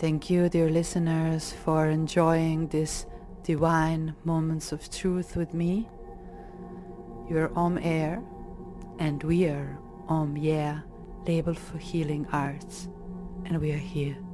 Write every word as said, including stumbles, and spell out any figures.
Thank you, dear listeners, for enjoying this divine moments of truth with me. You're Om Air, and we are Om Yeah, label for healing arts, and we are here